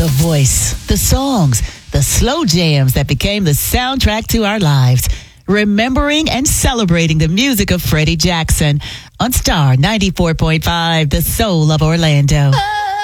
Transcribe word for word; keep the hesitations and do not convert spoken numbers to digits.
The voice, the songs, the slow jams that became the soundtrack to our lives. Remembering and celebrating the music of Freddie Jackson on Star ninety-four point five, the soul of Orlando.